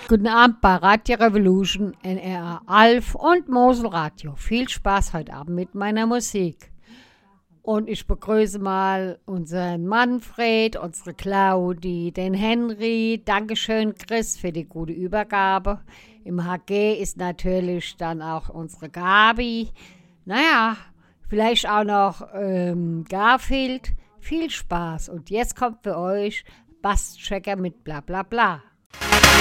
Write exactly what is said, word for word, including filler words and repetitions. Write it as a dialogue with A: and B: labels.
A: Guten Abend bei Radio Revolution, N R A Alf und Mosel Radio. Viel Spaß heute Abend mit meiner Musik. Und ich begrüße mal unseren Manfred, unsere Claudi, den Henry. Dankeschön, Chris, für die gute Übergabe. Im H G ist natürlich dann auch unsere Gabi. Naja, vielleicht auch noch ähm, Garfield. Viel Spaß. Und jetzt kommt für euch Basschecker mit bla bla bla.